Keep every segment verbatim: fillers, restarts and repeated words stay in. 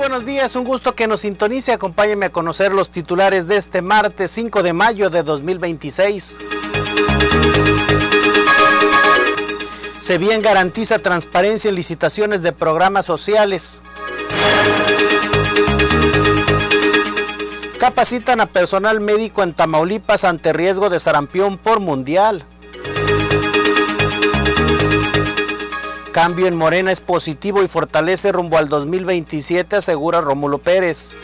buenos días, un gusto que nos sintonice. Acompáñeme a conocer los titulares de este martes cinco de mayo de dos mil veintiséis. Sebien garantiza transparencia en licitaciones de programas sociales. Capacitan a personal médico en Tamaulipas ante riesgo de sarampión por mundial. Cambio en Morena es positivo y fortalece rumbo al dos mil veintisiete, asegura Rómulo Pérez.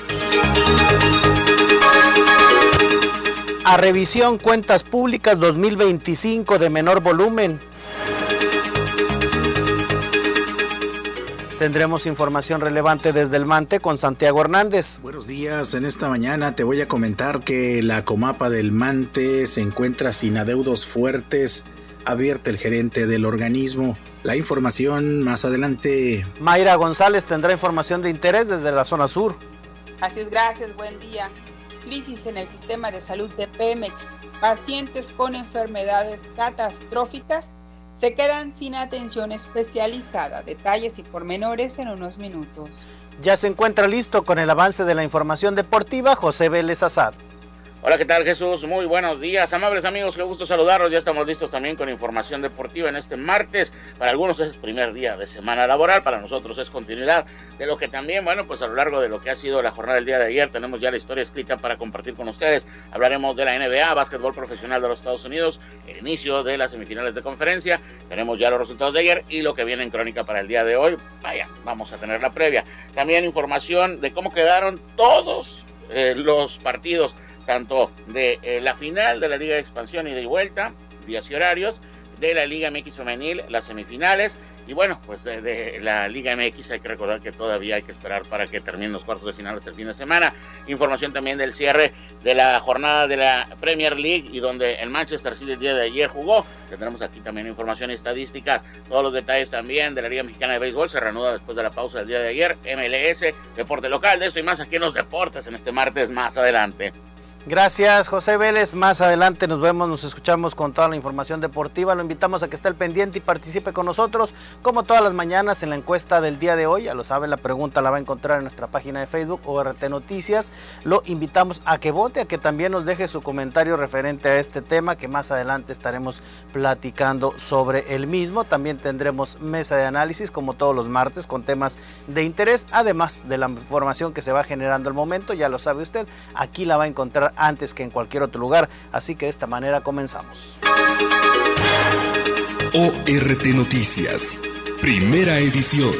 A revisión cuentas públicas dos mil veinticinco de menor volumen. Tendremos información relevante desde el Mante con Santiago Hernández. Buenos días, en esta mañana te voy a comentar que la Comapa del Mante se encuentra sin adeudos fuertes, advierte el gerente del organismo. La información más adelante. Mayra González tendrá información de interés desde la zona sur. Así es, gracias, buen día. Crisis en el sistema de salud de Pemex. Pacientes con enfermedades catastróficas se quedan sin atención especializada. Detalles y pormenores en unos minutos. Ya se encuentra listo con el avance de la información deportiva José Vélez Azad. Hola, ¿qué tal, Jesús? Muy buenos días, amables amigos, qué gusto saludarlos. Ya estamos listos también con información deportiva en este martes. Para algunos es el primer día de semana laboral, para nosotros es continuidad de lo que también, bueno, pues a lo largo de lo que ha sido la jornada del día de ayer, tenemos ya la historia escrita para compartir con ustedes. Hablaremos de la N B A, básquetbol profesional de los Estados Unidos, el inicio de las semifinales de conferencia, tenemos ya los resultados de ayer y lo que viene en crónica para el día de hoy. Vaya, vamos a tener la previa. También información de cómo quedaron todos eh, los partidos, tanto de eh, la final de la Liga de Expansión y de vuelta, días y horarios, de la Liga M X Femenil, las semifinales, y bueno, pues de, de la Liga M X hay que recordar que todavía hay que esperar para que terminen los cuartos de final hasta el fin de semana. Información también del cierre de la jornada de la Premier League y donde el Manchester City el día de ayer jugó. Tendremos aquí también información y estadísticas, todos los detalles también de la Liga Mexicana de Béisbol, se reanuda después de la pausa del día de ayer, M L S, deporte local, de esto y más aquí en los deportes en este martes más adelante. Gracias, José Vélez. Más adelante nos vemos, nos escuchamos con toda la información deportiva. Lo invitamos a que esté al pendiente y participe con nosotros, como todas las mañanas, en la encuesta del día de hoy. Ya lo sabe, la pregunta la va a encontrar en nuestra página de Facebook, O R T Noticias. Lo invitamos a que vote, a que también nos deje su comentario referente a este tema, que más adelante estaremos platicando sobre el mismo. También tendremos mesa de análisis, como todos los martes, con temas de interés, además de la información que se va generando al momento. Ya lo sabe usted, aquí la va a encontrar antes que en cualquier otro lugar, así que de esta manera comenzamos. O R T Noticias, primera edición.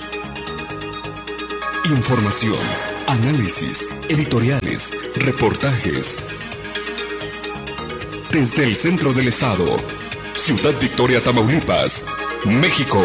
Información, análisis, editoriales, reportajes. Desde el centro del estado, Ciudad Victoria, Tamaulipas, México.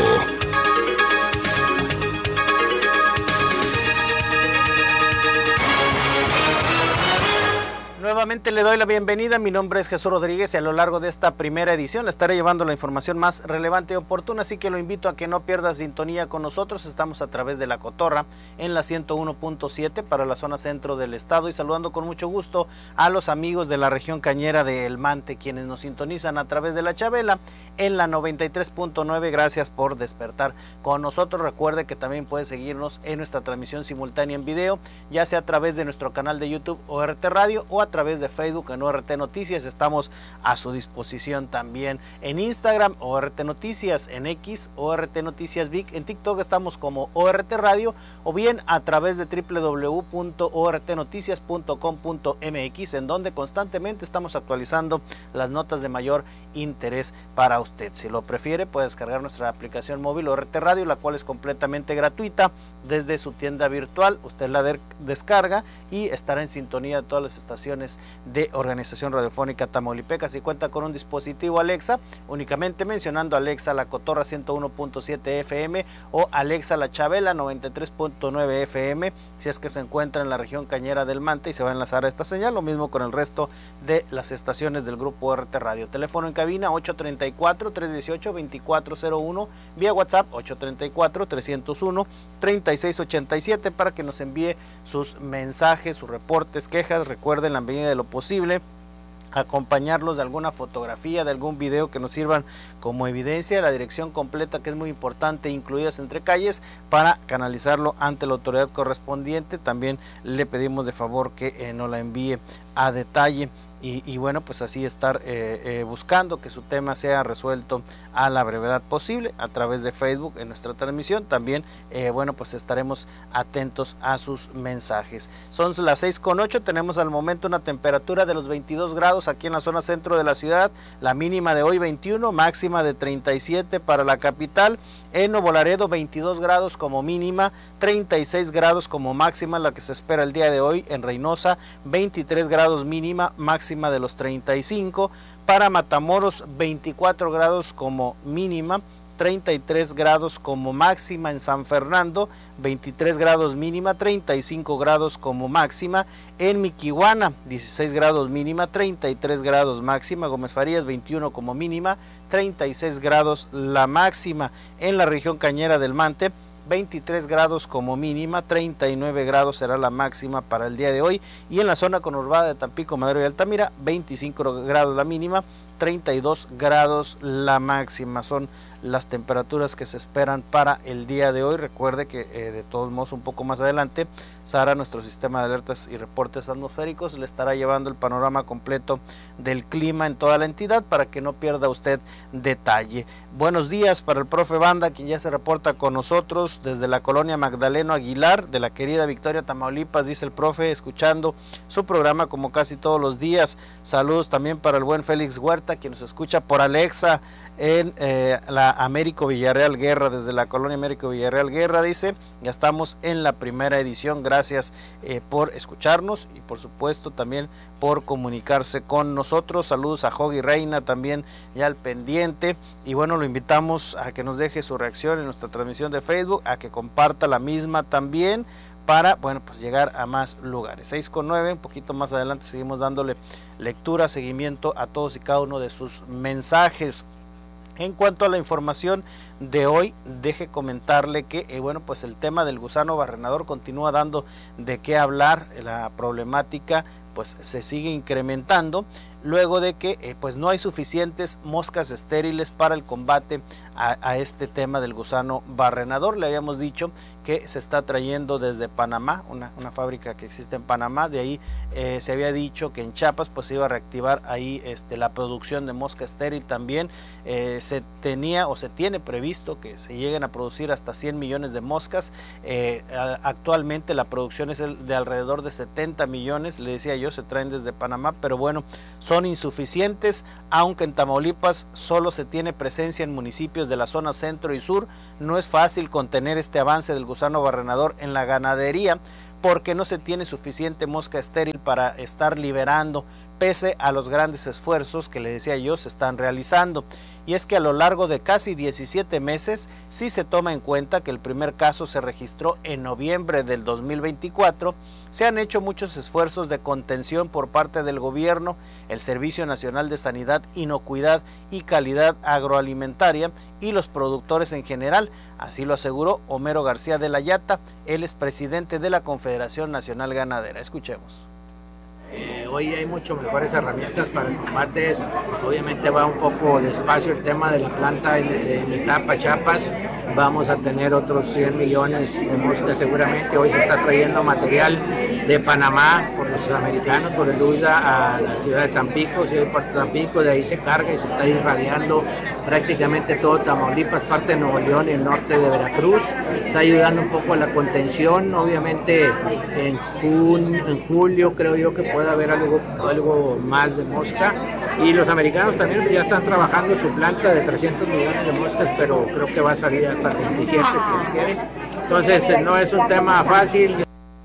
Nuevamente le doy la bienvenida, mi nombre es Jesús Rodríguez y a lo largo de esta primera edición le estaré llevando la información más relevante y oportuna, así que lo invito a que no pierda sintonía con nosotros. Estamos a través de La Cotorra en la ciento uno punto siete para la zona centro del estado y saludando con mucho gusto a los amigos de la región cañera de El Mante, quienes nos sintonizan a través de La Chabela en la noventa y tres punto nueve. Gracias por despertar con nosotros. Recuerde que también puede seguirnos en nuestra transmisión simultánea en video, ya sea a través de nuestro canal de YouTube O R T Radio o a través de Facebook en O R T Noticias. Estamos a su disposición también en Instagram, O R T Noticias, en X, O R T Noticias Vic, en TikTok estamos como O R T Radio, o bien a través de doble u doble u doble u punto o r t noticias punto com punto m x, en donde constantemente estamos actualizando las notas de mayor interés para usted. Si lo prefiere, puede descargar nuestra aplicación móvil O R T Radio, la cual es completamente gratuita desde su tienda virtual. Usted la de descarga y estará en sintonía de todas las estaciones de Organización Radiofónica Tamaulipeca. Si cuenta con un dispositivo Alexa, únicamente mencionando Alexa La Cotorra ciento uno punto siete F M o Alexa La Chabela noventa y tres punto nueve F M, si es que se encuentra en la región cañera del Mante y se va a enlazar a esta señal, lo mismo con el resto de las estaciones del grupo O R T Radio. Teléfono en cabina ocho tres cuatro, tres uno ocho, dos cuatro cero uno, vía WhatsApp ocho tres cuatro, tres cero uno, tres seis ocho siete para que nos envíe sus mensajes, sus reportes, quejas. Recuerden, la medida de lo posible, acompañarlos de alguna fotografía, de algún video que nos sirvan como evidencia, la dirección completa, que es muy importante, incluidas entre calles, para canalizarlo ante la autoridad correspondiente. También le pedimos de favor que eh, nos la envíe a detalle. Y, y bueno, pues así estar eh, eh, buscando que su tema sea resuelto a la brevedad posible a través de Facebook en nuestra transmisión. También, eh, bueno, pues estaremos atentos a sus mensajes. Son las seis con ocho, tenemos al momento una temperatura de los veintidós grados aquí en la zona centro de la ciudad, la mínima de hoy veintiuno, máxima de treinta y siete para la capital. En Nuevo Laredo veintidós grados como mínima, treinta y seis grados como máxima, la que se espera el día de hoy. En Reynosa veintitrés grados mínima, máxima de los treinta y cinco. Para Matamoros veinticuatro grados como mínima, treinta y tres grados como máxima. En San Fernando veintitrés grados mínima, treinta y cinco grados como máxima. En Miquihuana dieciséis grados mínima, treinta y tres grados máxima. Gómez Farías veintiuno como mínima, treinta y seis grados la máxima. En la región Cañera del Mante veintitrés grados como mínima, treinta y nueve grados será la máxima para el día de hoy. Y en la zona conurbada de Tampico, Madero y Altamira, veinticinco grados la mínima, treinta y dos grados la máxima. Son las temperaturas que se esperan para el día de hoy. Recuerde que eh, de todos modos un poco más adelante Sara, nuestro sistema de alertas y reportes atmosféricos, le estará llevando el panorama completo del clima en toda la entidad para que no pierda usted detalle. Buenos días para el profe Banda, quien ya se reporta con nosotros desde la colonia Magdaleno Aguilar de la querida Victoria, Tamaulipas. Dice el profe, escuchando su programa como casi todos los días. Saludos también para el buen Félix Huerta, quien nos escucha por Alexa en eh, la Américo Villarreal Guerra, desde la colonia Américo Villarreal Guerra. Dice, ya estamos en la primera edición. Gracias eh, por escucharnos y por supuesto también por comunicarse con nosotros. Saludos a Jogi Reina también ya al pendiente, y bueno, lo invitamos a que nos deje su reacción en nuestra transmisión de Facebook, a que comparta la misma también, para, bueno, pues llegar a más lugares. seis con nueve, un poquito más adelante seguimos dándole lectura, seguimiento a todos y cada uno de sus mensajes. En cuanto a la información de hoy, deje comentarle que eh, bueno, pues el tema del gusano barrenador continúa dando de qué hablar. La problemática pues se sigue incrementando luego de que eh, pues no hay suficientes moscas estériles para el combate a, a este tema del gusano barrenador. Le habíamos dicho que se está trayendo desde Panamá, una, una fábrica que existe en Panamá. De ahí eh, se había dicho que en Chiapas pues se iba a reactivar ahí este, la producción de mosca estéril también. Eh, se tenía o se tiene previsto que se lleguen a producir hasta cien millones de moscas. Eh, actualmente la producción es de alrededor de setenta millones, le decía yo, se traen desde Panamá, pero bueno, son insuficientes, aunque en Tamaulipas solo se tiene presencia en municipios de la zona centro y sur. No es fácil contener este avance del gusano barrenador en la ganadería, porque no se tiene suficiente mosca estéril para estar liberando, pese a los grandes esfuerzos que le decía yo se están realizando. Y es que a lo largo de casi diecisiete meses, si se toma en cuenta que el primer caso se registró en noviembre del dos mil veinticuatro, se han hecho muchos esfuerzos de contención por parte del gobierno, el Servicio Nacional de Sanidad, Inocuidad y Calidad Agroalimentaria y los productores en general. Así lo aseguró Homero García de la Yata, él es presidente de la Confederación Nacional Ganadera. Escuchemos. Eh, hoy hay mucho mejores herramientas para el combate. Obviamente va un poco despacio el tema de la planta en, en etapa Chiapas. Vamos a tener otros cien millones de moscas seguramente. Hoy se está trayendo material de Panamá por los americanos, por el U S D A, a la ciudad de Tampico, ciudad de Tampico. De ahí se carga y se está irradiando prácticamente todo Tamaulipas, parte de Nuevo León y el norte de Veracruz. Está ayudando un poco a la contención. Obviamente en, jun, en julio creo yo que puede haber algo, algo más de mosca, y los americanos también ya están trabajando su planta de trescientos millones de moscas, pero creo que va a salir hasta veintisiete si Dios quiere. Entonces no es un tema fácil.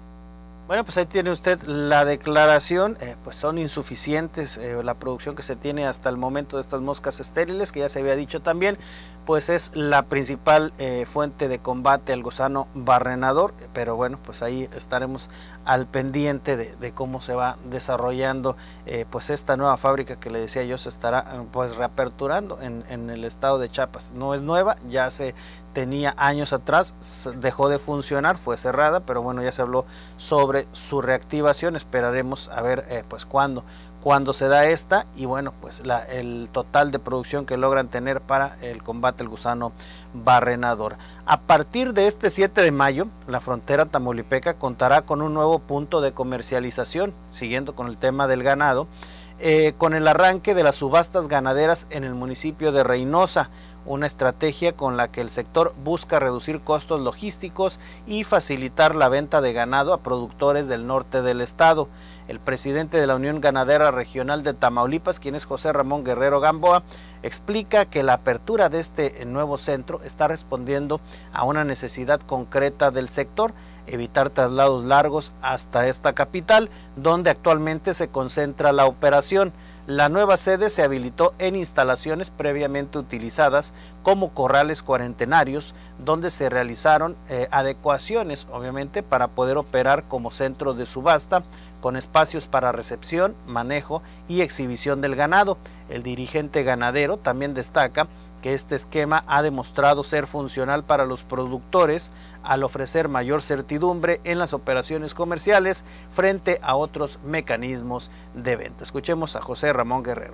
Bueno, pues ahí tiene usted la declaración. Eh, pues son insuficientes eh, la producción que se tiene hasta el momento de estas moscas estériles, que ya se había dicho también, pues es la principal eh, fuente de combate al gusano barrenador. Pero bueno, pues ahí estaremos al pendiente de, de cómo se va desarrollando eh, pues esta nueva fábrica que le decía yo se estará pues reaperturando en, en el estado de Chiapas. No es nueva, ya se tenía años atrás, dejó de funcionar, fue cerrada, pero bueno, ya se habló sobre su reactivación. Esperaremos a ver eh, pues cuándo, cuándo se da esta y bueno, pues la, el total de producción que logran tener para el combate al gusano barrenador. A partir de este siete de mayo, la frontera tamaulipeca contará con un nuevo punto de comercialización, siguiendo con el tema del ganado, Eh, con el arranque de las subastas ganaderas en el municipio de Reynosa, una estrategia con la que el sector busca reducir costos logísticos y facilitar la venta de ganado a productores del norte del estado. El presidente de la Unión Ganadera Regional de Tamaulipas, quien es José Ramón Guerrero Gamboa, explica que la apertura de este nuevo centro está respondiendo a una necesidad concreta del sector, evitar traslados largos hasta esta capital, donde actualmente se concentra la operación. La nueva sede se habilitó en instalaciones previamente utilizadas como corrales cuarentenarios, donde se realizaron eh, adecuaciones, obviamente, para poder operar como centro de subasta, con espacios para recepción, manejo y exhibición del ganado. El dirigente ganadero también destaca que este esquema ha demostrado ser funcional para los productores al ofrecer mayor certidumbre en las operaciones comerciales frente a otros mecanismos de venta. Escuchemos a José Ramón Guerrero.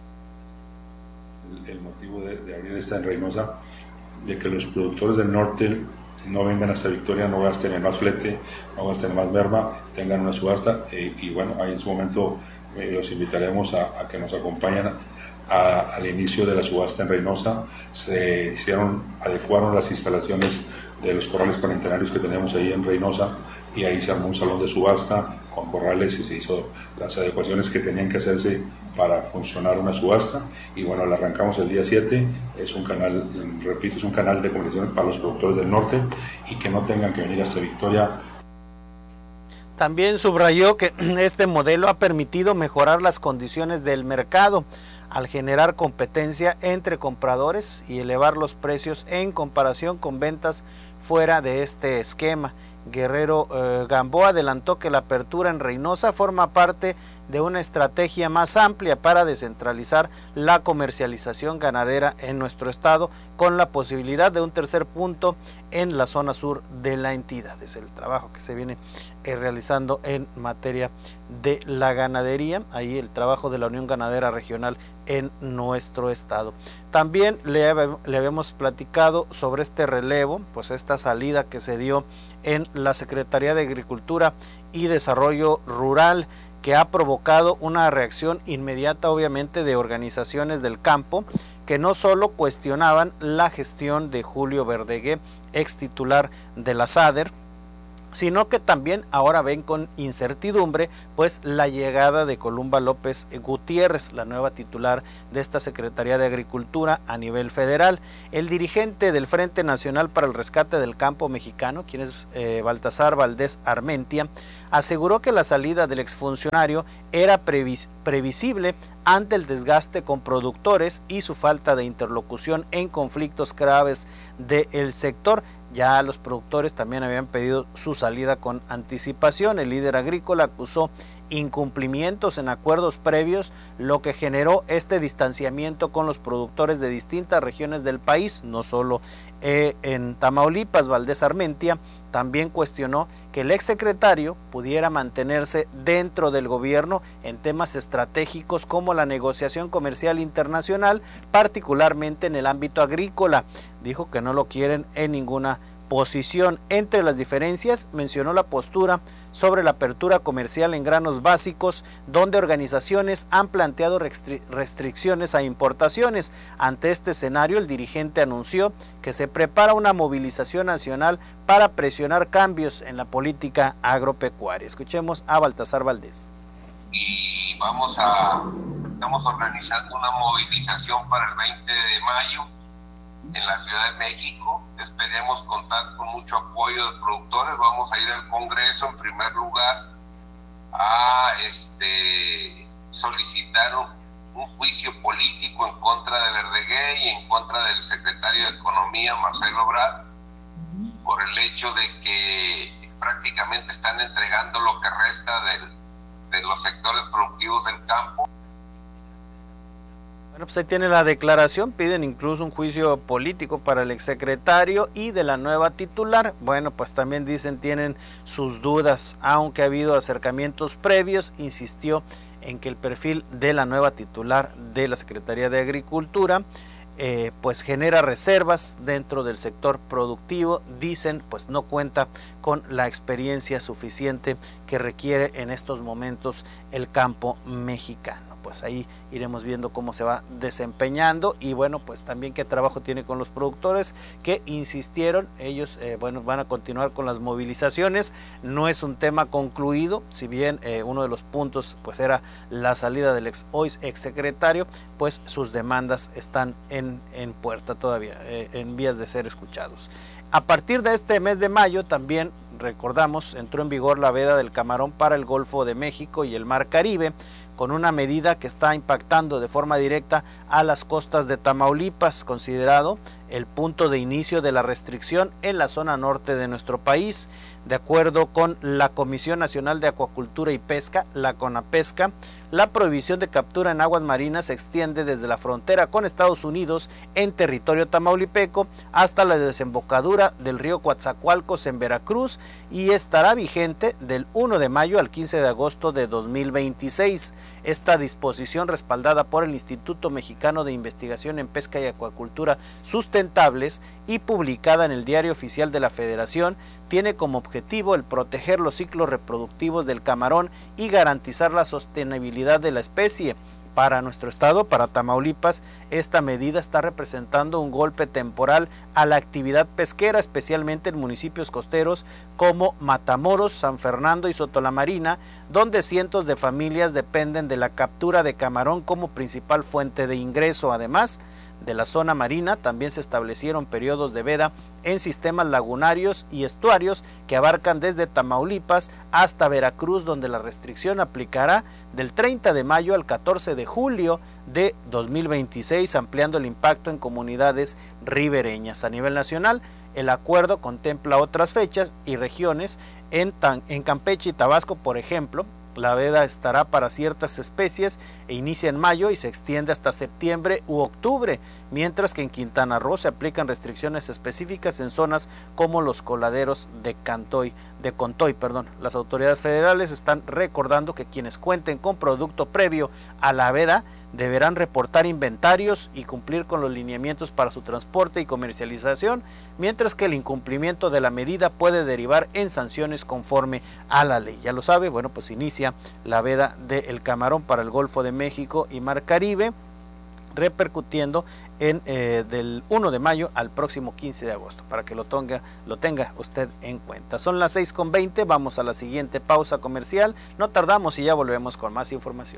El, el motivo de, de abrir esta en Reynosa, de que los productores del norte no vengan hasta Victoria, no gasten en más flete, no gasten en más merma, tengan una subasta eh, y bueno, ahí en su momento eh, los invitaremos a, a que nos acompañen a, al inicio de la subasta en Reynosa. Se hicieron, adecuaron las instalaciones de los corrales cuarentenarios que tenemos ahí en Reynosa y ahí se armó un salón de subasta con corrales y se hizo las adecuaciones que tenían que hacerse para funcionar una subasta y bueno, la arrancamos el día siete, es un canal, repito, es un canal de comunicación para los productores del norte y que no tengan que venir hasta Victoria. También subrayó que este modelo ha permitido mejorar las condiciones del mercado al generar competencia entre compradores y elevar los precios en comparación con ventas fuera de este esquema. Guerrero eh, Gamboa adelantó que la apertura en Reynosa forma parte de una estrategia más amplia para descentralizar la comercialización ganadera en nuestro estado, con la posibilidad de un tercer punto en la zona sur de la entidad. Es el trabajo que se viene eh, realizando en materia de la ganadería, ahí el trabajo de la Unión Ganadera Regional en nuestro estado. También le, le habíamos platicado sobre este relevo, pues esta salida que se dio en la Secretaría de Agricultura y Desarrollo Rural, que ha provocado una reacción inmediata, obviamente, de organizaciones del campo que no solo cuestionaban la gestión de Julio Verdegué, ex titular de la SADER, sino que también ahora ven con incertidumbre pues la llegada de Columba López Gutiérrez, la nueva titular de esta Secretaría de Agricultura a nivel federal. El dirigente del Frente Nacional para el Rescate del Campo Mexicano, quien es eh, Baltasar Valdés Armentia, aseguró que la salida del exfuncionario era previs previsible ante el desgaste con productores y su falta de interlocución en conflictos graves del sector. Ya los productores también habían pedido su salida con anticipación. El líder agrícola acusó incumplimientos en acuerdos previos, lo que generó este distanciamiento con los productores de distintas regiones del país, no solo eh, en Tamaulipas. Valdés Armentia también cuestionó que el exsecretario pudiera mantenerse dentro del gobierno en temas estratégicos como la negociación comercial internacional, particularmente en el ámbito agrícola. Dijo que no lo quieren en ninguna posición. Entre las diferencias mencionó la postura sobre la apertura comercial en granos básicos, donde organizaciones han planteado restri restricciones a importaciones. Ante este escenario, el dirigente anunció que se prepara una movilización nacional para presionar cambios en la política agropecuaria. Escuchemos a Baltasar Valdés. Y vamos a, estamos organizando una movilización para el veinte de mayo en la Ciudad de México. Esperemos contar con mucho apoyo de productores. Vamos a ir al Congreso en primer lugar a este, solicitar un, un juicio político en contra de Verdegué y en contra del secretario de Economía, Marcelo Ebrard, por el hecho de que prácticamente están entregando lo que resta del, de los sectores productivos del campo. Bueno, pues ahí tiene la declaración, piden incluso un juicio político para el exsecretario y de la nueva titular. Bueno, pues también dicen tienen sus dudas, aunque ha habido acercamientos previos, insistió en que el perfil de la nueva titular de la Secretaría de Agricultura eh, pues genera reservas dentro del sector productivo. Dicen pues no cuenta con la experiencia suficiente que requiere en estos momentos el campo mexicano. Pues ahí iremos viendo cómo se va desempeñando y bueno, pues también qué trabajo tiene con los productores que insistieron, ellos eh, bueno, van a continuar con las movilizaciones. No es un tema concluido, si bien eh, uno de los puntos pues era la salida del ex hoy exsecretario, pues sus demandas están en, en puerta todavía, eh, en vías de ser escuchados. A partir de este mes de mayo también, recordamos, entró en vigor la veda del camarón para el Golfo de México y el Mar Caribe, con una medida que está impactando de forma directa a las costas de Tamaulipas, considerado el punto de inicio de la restricción en la zona norte de nuestro país. De acuerdo con la Comisión Nacional de Acuacultura y Pesca, la CONAPESCA, la prohibición de captura en aguas marinas se extiende desde la frontera con Estados Unidos en territorio tamaulipeco hasta la desembocadura del río Coatzacoalcos en Veracruz y estará vigente del primero de mayo al quince de agosto de dos mil veintiséis. Esta disposición, respaldada por el Instituto Mexicano de Investigación en Pesca y Acuacultura Sustentables y publicada en el Diario Oficial de la Federación, tiene como objetivo el proteger los ciclos reproductivos del camarón y garantizar la sostenibilidad de la especie. Para nuestro estado, para Tamaulipas, esta medida está representando un golpe temporal a la actividad pesquera, especialmente en municipios costeros como Matamoros, San Fernando y Sotolamarina, donde cientos de familias dependen de la captura de camarón como principal fuente de ingreso. Además de la zona marina, también se establecieron periodos de veda en sistemas lagunarios y estuarios que abarcan desde Tamaulipas hasta Veracruz, donde la restricción aplicará del treinta de mayo al catorce de julio de dos mil veintiséis, ampliando el impacto en comunidades ribereñas. A nivel nacional, el acuerdo contempla otras fechas y regiones. En, en Campeche y Tabasco, por ejemplo, la veda estará para ciertas especies e inicia en mayo y se extiende hasta septiembre u octubre, mientras que en Quintana Roo se aplican restricciones específicas en zonas como los coladeros de Cantoy, de Contoy, perdón. Las autoridades federales están recordando que quienes cuenten con producto previo a la veda deberán reportar inventarios y cumplir con los lineamientos para su transporte y comercialización, mientras que el incumplimiento de la medida puede derivar en sanciones conforme a la ley. Ya lo sabe, bueno, pues inicia la veda del camarón para el Golfo de México y Mar Caribe, repercutiendo en eh, del primero de mayo al próximo quince de agosto, para que lo tenga, lo tenga usted en cuenta. Son las seis con veinte, vamos a la siguiente pausa comercial, no tardamos y ya volvemos con más información.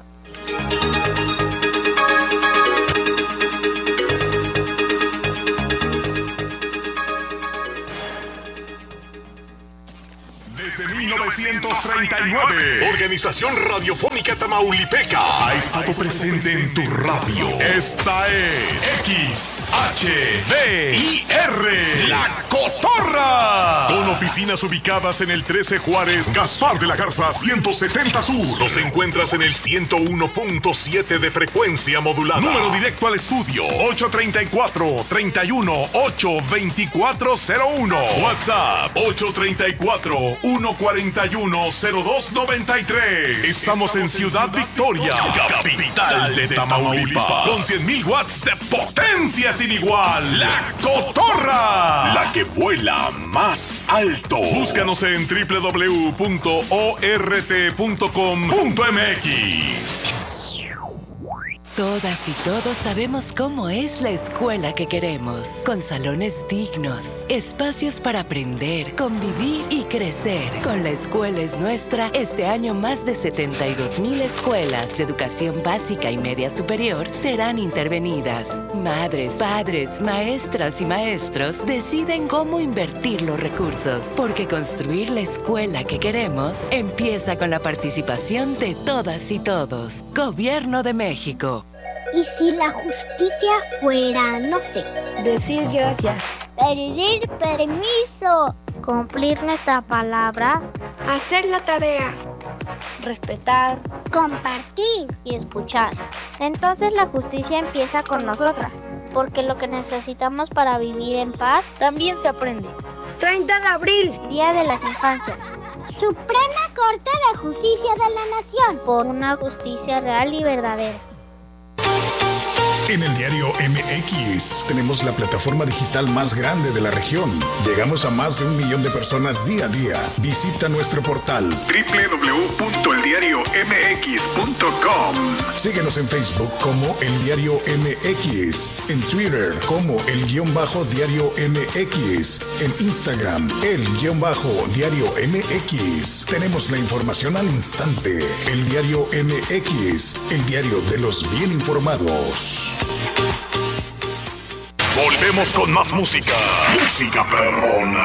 Desde mil novecientos treinta y nueve, Organización Radiofónica Tamaulipeca ha estado presente en tu radio. Esta es X H V I R, La Cotorra. Con oficinas ubicadas en el trece Juárez, Gaspar de la Garza ciento setenta Sur. Nos encuentras en el ciento uno punto siete de frecuencia modulada. Número directo al estudio ocho treinta y cuatro, treinta y uno, ocho veinticuatro cero uno. WhatsApp ocho treinta y cuatro, uno cuarenta y uno, cero dos noventa y tres. Estamos en Ciudad Victoria, capital de Tamaulipas, con cien mil watts de potencia sin igual. La Cotorra, la que vuela más alto. Búscanos en doble u doble u doble u punto o r t punto com punto m x. Todas y todos sabemos cómo es la escuela que queremos, con salones dignos, espacios para aprender, convivir y crecer. Con La Escuela es Nuestra, este año más de setenta y dos mil escuelas de educación básica y media superior serán intervenidas. Madres, padres, maestras y maestros deciden cómo invertir los recursos, porque construir la escuela que queremos empieza con la participación de todas y todos. Gobierno de México. ¿Y si la justicia fuera, no sé, decir gracias, pedir permiso, cumplir nuestra palabra, hacer la tarea, respetar, compartir y escuchar. Entonces la justicia empieza con nosotras, porque lo que necesitamos para vivir en paz también se aprende. treinta de abril, Día de las Infancias. Suprema Corte de Justicia de la Nación, por una justicia real y verdadera. En el diario M X tenemos la plataforma digital más grande de la región. Llegamos a más de un millón de personas día a día. Visita nuestro portal doble u doble u doble u punto el diario m x punto com. Síguenos en Facebook como El Diario M X, en Twitter como El Guión Bajo Diario M X, en Instagram El Guión Bajo Diario M X. Tenemos la información al instante. El Diario M X, el diario de los bien informados. Volvemos con más música. Música perrona.